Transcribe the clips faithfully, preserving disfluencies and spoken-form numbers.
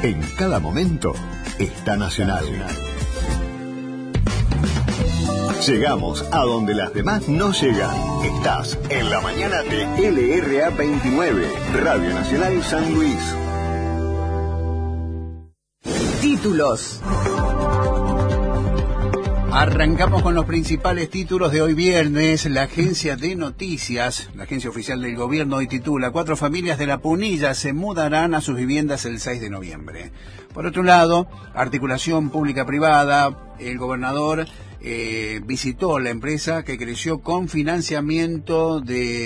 En cada momento está Nacional. Llegamos a donde las demás no llegan. Estás en la mañana de L R A veintinueve, Radio Nacional San Luis. Títulos. Arrancamos con los principales títulos de hoy viernes. La agencia de noticias, la agencia oficial del gobierno, hoy titula: Cuatro familias de La Punilla se mudarán a sus viviendas el seis de noviembre. Por otro lado, articulación pública-privada, el gobernador eh, visitó la empresa que creció con financiamiento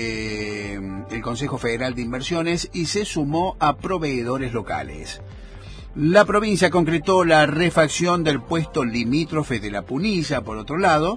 de el Consejo Federal de Inversiones y se sumó a proveedores locales. La provincia concretó la refacción del puesto limítrofe de La Punilla, por otro lado,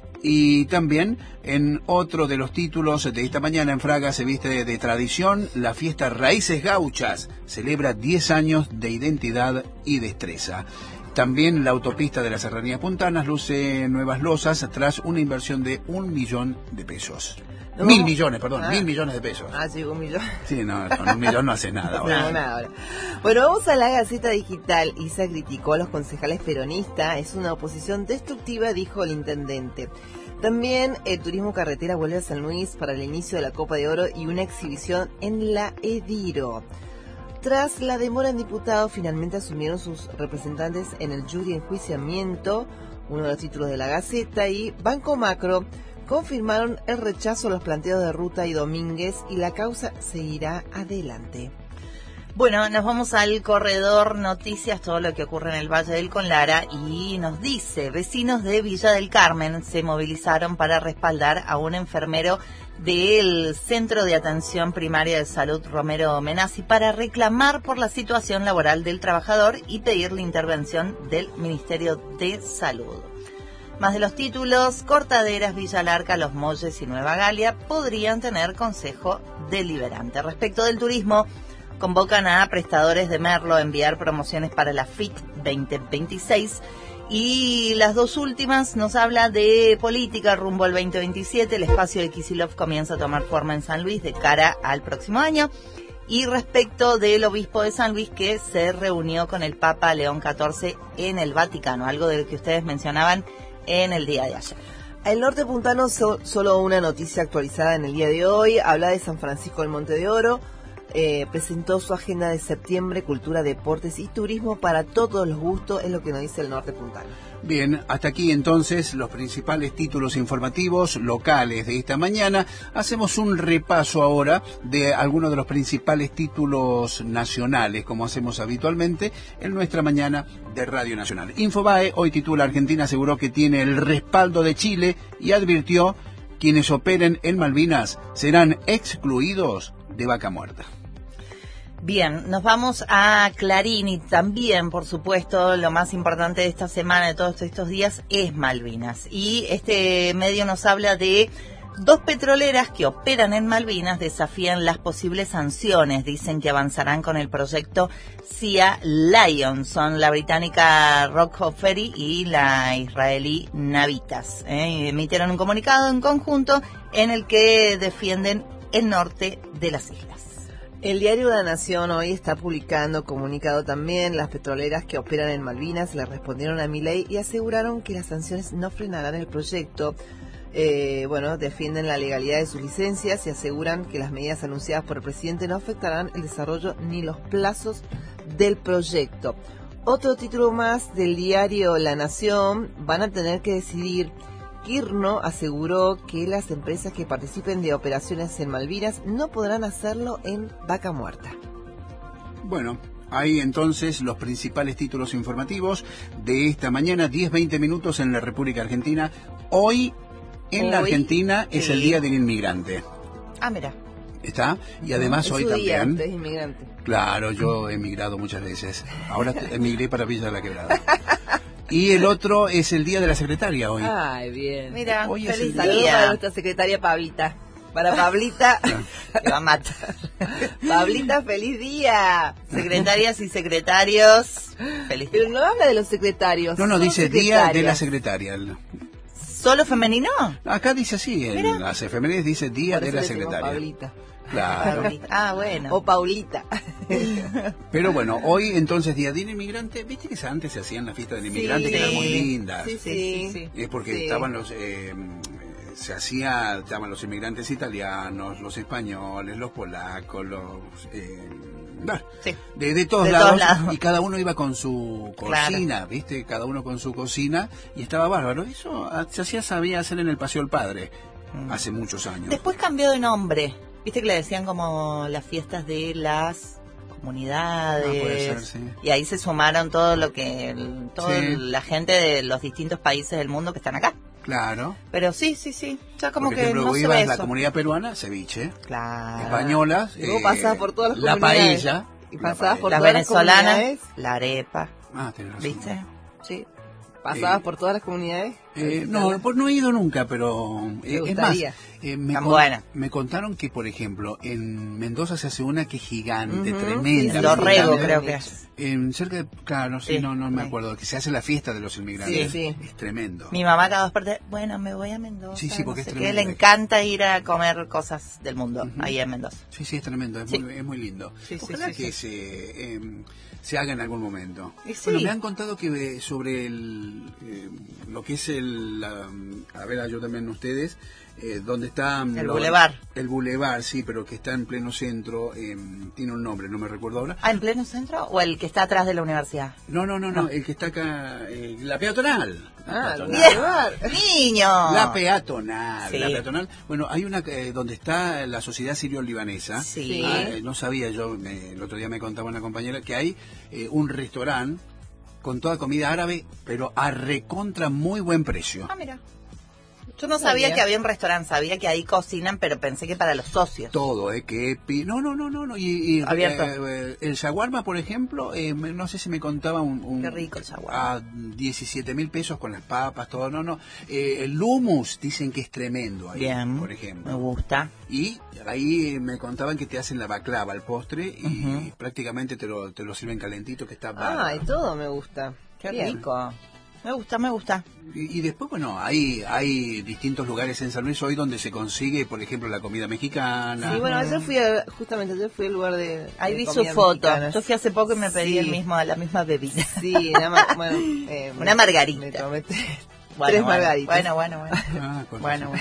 y también en otro de los títulos de esta mañana en Fraga se viste de, de tradición la fiesta Raíces Gauchas, celebra diez años de identidad y destreza. También la autopista de las Serranías Puntanas luce nuevas losas tras una inversión de un millón de pesos. No, mil millones, perdón, ah, mil millones de pesos. Ah, sí, un millón. Sí, no, con un millón no hace nada ahora. No, nada ahora. Bueno, vamos a la Gaceta Digital. ISA criticó a los concejales peronistas. Es una oposición destructiva, dijo el intendente. También el turismo carretera vuelve a San Luis para el inicio de la Copa de Oro y una exhibición en la Ediro. Tras la demora en diputados, finalmente asumieron sus representantes en el jury de enjuiciamiento, uno de los títulos de la Gaceta, y Banco Macro confirmaron el rechazo a los planteos de Ruta y Domínguez y la causa seguirá adelante. Bueno, nos vamos al corredor noticias, todo lo que ocurre en el Valle del Conlara, y nos dice: vecinos de Villa del Carmen se movilizaron para respaldar a un enfermero del Centro de Atención Primaria de Salud Romero Menazzi para reclamar por la situación laboral del trabajador y pedir la intervención del Ministerio de Salud. Más de los títulos: Cortaderas, Villa Larca, Los Molles y Nueva Galia podrían tener consejo deliberante. Respecto del turismo, convocan a prestadores de Merlo a enviar promociones para la F I T veinte veintiséis. Y las dos últimas nos habla de política rumbo al veinte veintisiete. El espacio de Kicillof comienza a tomar forma en San Luis de cara al próximo año. Y respecto del obispo de San Luis, que se reunió con el Papa León catorce en el Vaticano, algo de lo que ustedes mencionaban en el día de ayer. El norte puntano, so, solo una noticia actualizada en el día de hoy, habla de San Francisco del Monte de Oro, eh, presentó su agenda de septiembre, cultura, deportes y turismo para todos los gustos, es lo que nos dice el norte puntano. Bien, hasta aquí entonces los principales títulos informativos locales de esta mañana. Hacemos un repaso ahora de algunos de los principales títulos nacionales, como hacemos habitualmente en nuestra mañana de Radio Nacional. Infobae hoy titula: Argentina aseguró que tiene el respaldo de Chile y advirtió: quienes operen en Malvinas serán excluidos de vaca muerta. Bien, nos vamos a Clarín y también, por supuesto, lo más importante de esta semana, de todos estos días, es Malvinas. Y este medio nos habla de dos petroleras que operan en Malvinas desafían las posibles sanciones. Dicen que avanzarán con el proyecto Sea Lion. Son la británica Rockhoff Ferry y la israelí Navitas. ¿eh? Emitieron un comunicado en conjunto en el que defienden el norte de las islas. El diario La Nación hoy está publicando comunicado también. Las petroleras que operan en Malvinas le respondieron a Milei y aseguraron que las sanciones no frenarán el proyecto. Eh, bueno, defienden la legalidad de sus licencias y aseguran que las medidas anunciadas por el presidente no afectarán el desarrollo ni los plazos del proyecto. Otro título más del diario La Nación: van a tener que decidir. Kirchner aseguró que las empresas que participen de operaciones en Malvinas no podrán hacerlo en vaca muerta. Bueno, ahí entonces los principales títulos informativos de esta mañana, diez veinte minutos en la República Argentina. Hoy en hoy, la Argentina sí. Es el Día del Inmigrante. Ah, mira. ¿Está? Y además es hoy día, también. Usted es inmigrante. Claro, yo he emigrado muchas veces. Ahora emigré para Villa de la Quebrada. Y el otro es el Día de la Secretaria hoy. Ay, bien. Mira, hoy feliz es el día para nuestra secretaria Pablita. Para Pablita, te va a matar. Pablita, feliz día. Secretarias y secretarios, feliz día. Pero no habla de los secretarios. No, no, dice Día de la Secretaria. ¿Solo femenino? Acá dice así, en las efemérides dice Día de la Secretaria. Pablita. Claro. Ah, bueno. O Paulita. Pero bueno, hoy entonces Día del Inmigrante, viste que antes se hacían las fiestas del inmigrante, Sí. que eran muy lindas. Sí, sí, sí. Es porque Sí. estaban los... Eh, se hacía, estaban los inmigrantes italianos, los españoles, los polacos, los... Eh, bueno, Sí. de, de todos De lados, todos lados. y cada uno iba con su cocina, Claro. viste, cada uno con su cocina, y estaba bárbaro. Eso ah, se hacía, sabía hacer en el Paseo del Padre, Mm. hace muchos años. Después cambió de nombre. Viste que le decían como las fiestas de las comunidades. Ah, puede ser, sí. Y ahí se sumaron todo lo que, el- toda Sí. la gente de los distintos países del mundo que están acá. Claro. Pero sí, sí, sí. Ya como Por que ejemplo, no vos se ibas ve a la eso. comunidad peruana, ceviche, Claro. españolas, Y vos eh, pasabas por todas las la comunidades. paella. Y la pasabas por Las todas las venezolanas, comunidades. la arepa. Ah, tenés razón. ¿Viste? Sí. ¿Pasabas Eh, por todas las comunidades? Eh, no, pues no he ido nunca, pero eh, es más, gustaría. eh, me, Tan con- buena. me contaron que, por ejemplo, en Mendoza se hace una que es gigante, Ujú, tremenda. sí, sí, Dorrego sí, creo sí. que es. En cerca de, claro, sí, Sí, no, no me sí. acuerdo, que se hace la fiesta de los inmigrantes. Sí, sí. Es tremendo. Mi mamá cada dos partes, bueno, me voy a Mendoza. Sí, sí, porque no es sé qué, tremendo. le encanta ir a comer cosas del mundo, Ujú. ahí en Mendoza. Sí, sí, es tremendo, es, Sí. muy, es muy lindo. Sí, sí, Ojalá sí, que sí. se, eh, se haga en algún momento. Y sí. Bueno, me han contado que eh, sobre el, eh, lo que es el, la- a ver, ayúdenme ustedes, eh, donde está... mm, El lo- bulevar. El bulevar, sí, pero que está en pleno centro, eh, tiene un nombre, no me recuerdo ahora. Ah, ¿en pleno centro o el que está atrás de la universidad? No, no, no, no, el que está acá, eh, la peatonal. La Ah, peatonal. el bulevar. ¡Niño! La peatonal, Sí. la peatonal. Bueno, hay una eh, donde está la sociedad sirio-libanesa. Sí. Ah, eh, no sabía yo, me- el otro día me contaba una compañera que hay eh, un restaurante con toda comida árabe, pero a recontra muy buen precio. Ah, mira. Yo no sabía Sabía. que había un restaurante, sabía que ahí cocinan, pero pensé que para los socios. Todo, eh, que pi- no, no, no, no, no. Y, y, Abierto. eh, eh, el shawarma, por ejemplo, eh, me- no sé si me contaba un, un- Qué rico el shawarma. a diecisiete mil pesos con las papas, todo, no, no. Eh, el hummus dicen que es tremendo ahí, Bien, por me ejemplo. gusta. Y ahí me contaban que te hacen la baklava, el postre, y Ujú. prácticamente te lo, te lo sirven calentito, que está Ah, bárbaro. y todo me gusta. Qué Bien. rico. Me gusta, me gusta. Y, y después, bueno, hay, hay distintos lugares en San Luis hoy donde se consigue, por ejemplo, la comida mexicana. Sí, bueno, ayer fui a, justamente ayer fui al lugar de. Ahí de vi su comida foto. mexicana. Yo fui hace poco y me pedí Sí. el mismo, la misma bebida. Sí, nada más, bueno, eh, Una margarita. Me tomé tres, Bueno, tres bueno, margaritas. Bueno, bueno, bueno. Ah, con Bueno, razón. bueno.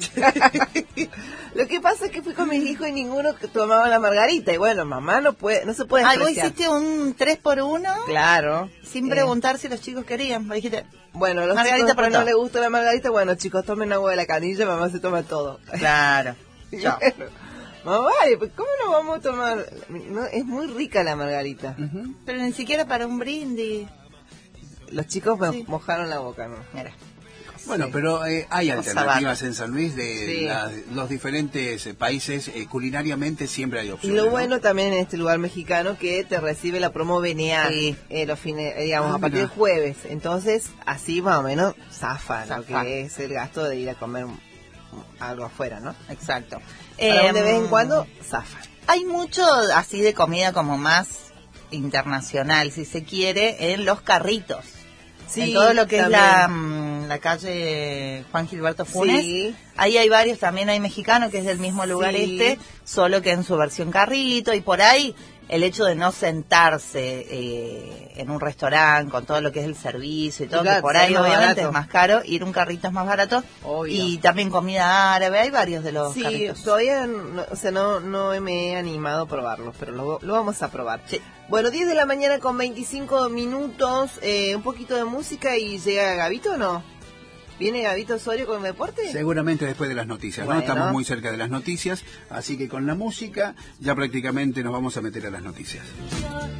Lo que pasa es que fui con mis hijos y ninguno que tomaba la margarita. Y bueno, mamá no puede, no se puede Ah, vos despreciar. hiciste un tres por uno Claro. sin Eh, preguntar si los chicos querían. Vos dijiste, Bueno, los Margarita chicos por después no todo. les gusta la margarita. Bueno, chicos, tomen agua de la canilla, mamá se toma todo. claro. Y Chao. bueno, mamá, pues, ¿cómo no vamos a tomar? No, es muy rica la margarita. Ujú. Pero ni siquiera para un brindis. Los chicos me Sí. mojaron la boca, ¿no? Mira. Bueno, Sí. pero eh, hay Cosa alternativas bárbara. en San Luis de Sí. la- los diferentes eh, países, eh, culinariamente siempre hay Y opciones. lo ¿no? bueno también en este lugar mexicano que te recibe la promo B N A Sí. eh, los fines, eh, digamos, Ah, a partir mira. del jueves. Entonces, así más o menos zafa, lo Zafa. que es el gasto de ir a comer mm, algo afuera, ¿no? Exacto. Para Em, de vez en cuando, zafa. Hay mucho así de comida como más internacional, si se quiere, en los carritos. en todo lo que también. es la, mm, la calle Juan Gilberto Funes. Sí. Ahí hay varios, también hay mexicano que es del mismo lugar Sí. este, solo que en su versión carrito, y por ahí el hecho de no sentarse eh, en un restaurante con todo lo que es el servicio y todo, Claro, que por sale ahí más obviamente barato. es más caro, ir a un carrito es más barato, Obvio. y también comida árabe, hay varios de los Sí, carritos. todavía no, o sea, no, no me he animado a probarlos, pero lo, lo vamos a probar. Sí. Bueno, diez de la mañana con veinticinco minutos, eh, un poquito de música y llega Gabito, ¿o no? ¿Viene Gabito Osorio con deporte? Seguramente después de las noticias, ¿no? Bueno. Estamos muy cerca de las noticias, así que con la música ya prácticamente nos vamos a meter a las noticias.